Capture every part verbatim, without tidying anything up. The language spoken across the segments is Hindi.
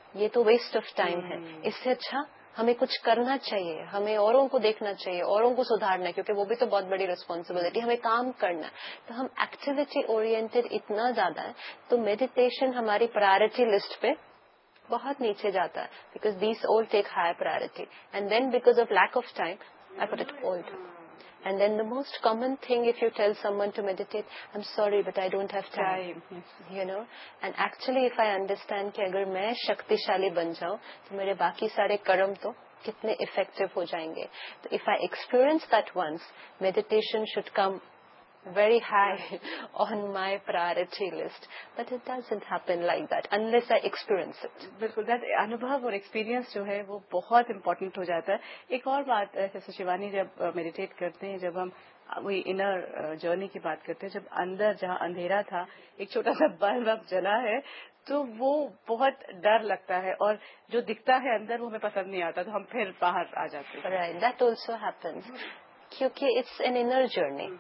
ये तो वेस्ट ऑफ टाइम है। इससे अच्छा हमें कुछ करना चाहिए, हमें औरों को देखना चाहिए, औरों को सुधारना है, क्योंकि वो भी तो बहुत बड़ी रिस्पॉन्सिबिलिटी, हमें काम करना है। तो हम एक्टिविटी ओरिएंटेड इतना ज्यादा है, तो मेडिटेशन हमारी प्रायोरिटी लिस्ट पे बहुत नीचे जाता है, because these all take higher priority and then because of lack of time I put it old. And then the most common thing, if you tell someone to meditate, I'm sorry but I don't have time, time yes. you know, and actually if I understand कि अगर मैं शक्तिशाली बन जाऊं तो मेरे बाकी सारे कर्म तो कितने effective हो जाएंगे। तो if I experience that once, meditation should come very high on my priority list, but it doesn't happen like that unless I experience it. बिल्कुल, that अनुभव और एक्सपीरियंस जो है वो बहुत इम्पोर्टेंट हो जाता है। एक और बात जैसे शिवानी, जब मेडिटेट करते हैं, जब हम वही इनर जर्नी की बात करते हैं, जब अंदर जहाँ अंधेरा था एक छोटा सा बल्ब जला है तो वो बहुत डर लगता है, और जो दिखता है अंदर वो हमें पसंद नहीं आता, तो हम फिर बाहर आ जाते हैं। Right, that also happens क्योंकि it's an inner journey.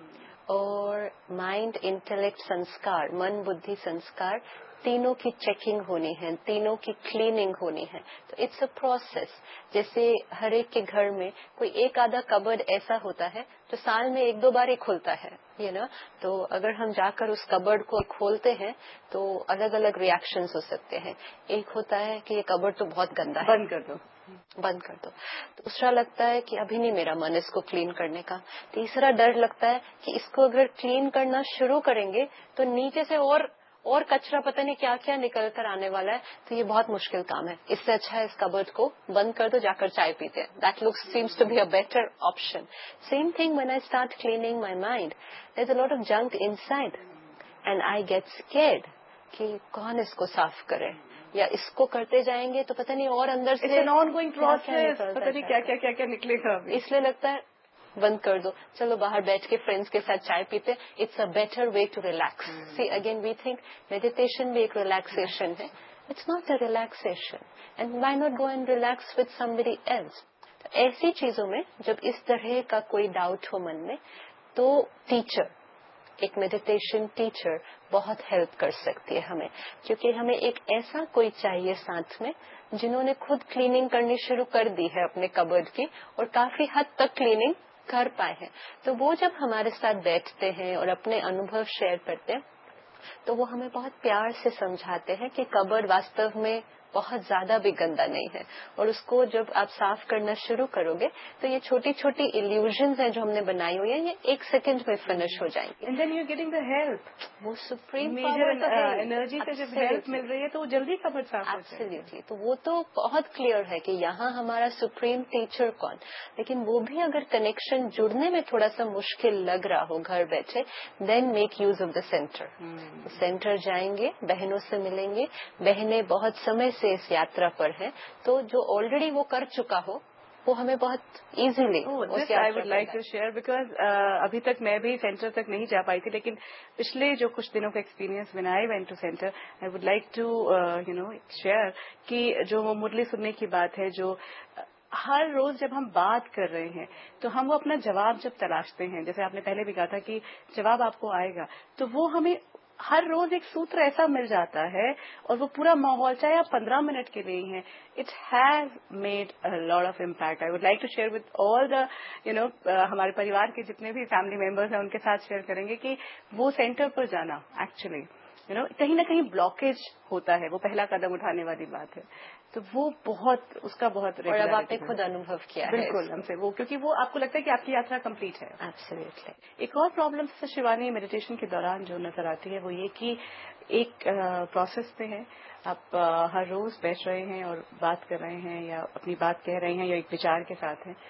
और माइंड, इंटेलेक्ट, संस्कार, मन, बुद्धि, संस्कार, तीनों की चेकिंग होनी है, तीनों की क्लीनिंग होनी है। तो इट्स अ प्रोसेस। जैसे हर एक के घर में कोई एक आधा कबर्ड ऐसा होता है जो साल में एक दो बार ही खुलता है, यू नो। तो अगर हम जाकर उस कबर्ड को खोलते हैं तो अलग अलग रिएक्शंस हो सकते हैं। एक होता है कि ये कबर्ड तो बहुत गंदा है, बंद कर दो बंद कर दो। दूसरा लगता है कि अभी नहीं मेरा मन इसको क्लीन करने का। तीसरा डर लगता है कि इसको अगर क्लीन करना शुरू करेंगे तो नीचे से और और कचरा पता नहीं क्या क्या निकल कर आने वाला है, तो ये बहुत मुश्किल काम है। इससे अच्छा है इस कबर्ड को बंद कर दो, जाकर चाय पीते हैं। That looks seems to be a better option. Same thing when I start cleaning my mind, there is a lot of junk inside and I get scared कि कौन इसको साफ करे, या इसको करते जाएंगे तो पता नहीं और अंदर से ऑनगोइंग प्रोसेस, पता नहीं क्या क्या क्या क्या निकलेगा। इसलिए लगता है बंद कर दो, चलो बाहर बैठ के फ्रेंड्स के साथ चाय पीते। It's a better way to relax. See again we think meditation भी एक रिलैक्सेशन है। It's not a relaxation, and why not go and relax with somebody else. तो ऐसी चीजों में जब इस तरह का कोई डाउट हो मन में, तो टीचर, एक मेडिटेशन टीचर बहुत हेल्प कर सकती है हमें, क्योंकि हमें एक ऐसा कोई चाहिए साथ में जिन्होंने खुद क्लीनिंग करनी शुरू कर दी है अपने कबर्ड की, और काफी हद तक क्लीनिंग कर पाए हैं। तो वो जब हमारे साथ बैठते हैं और अपने अनुभव शेयर करते हैं, तो वो हमें बहुत प्यार से समझाते हैं कि कबर्ड वास्तव में बहुत ज्यादा भी गंदा नहीं है, और उसको जब आप साफ करना शुरू करोगे तो ये छोटी छोटी इल्यूजन्स हैं जो हमने बनाई हुई है, ये एक सेकंड में फिनिश हो जाएंगे। And then you getting the help, वो सुप्रीम मेजर एनर्जी से जब हेल्प मिल रही है तो वो जल्दी कबर्ड साफ हो जाएगा। एब्सोल्युटली। तो वो तो बहुत क्लियर है कि यहाँ हमारा सुप्रीम टीचर कौन। लेकिन वो भी अगर कनेक्शन जुड़ने में थोड़ा सा मुश्किल लग रहा हो घर बैठे, then make use of the centre. Centre जाएंगे, बहनों से मिलेंगे। बहनें बहुत समय से इस यात्रा पर है, तो जो ऑलरेडी वो कर चुका हो वो हमें बहुत easily I would like to share, because अभी तक मैं भी सेंटर तक नहीं जा पाई थी, लेकिन पिछले जो कुछ दिनों का experience when I went to centre, I would like to you know share कि जो वो मुरली सुनने की बात है, जो uh, हर रोज जब हम बात कर रहे हैं तो हम वो अपना जवाब जब तलाशते हैं, जैसे आपने पहले भी कहा था कि जवाब आपको आएगा, तो वो हमें हर रोज एक सूत्र ऐसा मिल जाता है, और वो पूरा माहौल, चाहे आप पंद्रह मिनट के लिए हैं, it has made a lot of impact. I would like to share with all the you know हमारे परिवार के जितने भी फैमिली मेंबर्स हैं उनके साथ शेयर करेंगे कि वो सेंटर पर जाना एक्चुअली यू नो कहीं ना कहीं ब्लॉकेज होता है, वो पहला कदम उठाने वाली बात है। तो वो बहुत उसका बहुत और अब आपने खुद अनुभव किया है बिल्कुल हमसे वो, क्योंकि वो आपको लगता है कि आपकी यात्रा कंप्लीट है। एब्सोल्युटली। एक और प्रॉब्लम से शिवानी मेडिटेशन के दौरान जो नजर आती है वो ये कि एक प्रोसेस पे है, आप आ, हर रोज बैठ रहे हैं और बात कर रहे हैं या अपनी बात कह रहे हैं या एक विचार के साथ हैं,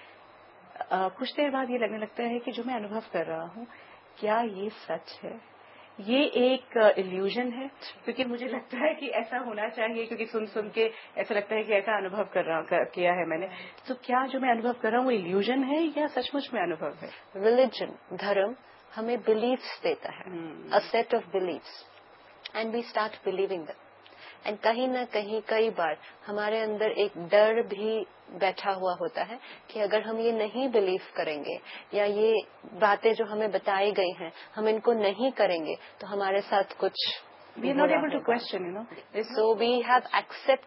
आ, कुछ देर बाद ये लगने लगता है कि जो मैं अनुभव कर रहा हूँ क्या ये सच है, ये एक इल्यूजन है, क्योंकि मुझे लगता है कि ऐसा होना चाहिए, क्योंकि सुन सुन के ऐसा लगता है कि ऐसा अनुभव कर रहा कर, किया है मैंने, तो क्या जो मैं अनुभव कर रहा हूँ वो इल्यूजन है या सचमुच में अनुभव है। रिलीजन, धर्म हमें बिलीफ्स देता है, a set of beliefs, and we start believing them, and कहीं ना कहीं कई बार हमारे अंदर एक डर भी बैठा हुआ होता है कि अगर हम ये नहीं बिलीव करेंगे या ये बातें जो हमें बताई गई हैं हम इनको नहीं करेंगे तो हमारे साथ कुछ we are not able to question, you know. So we have accept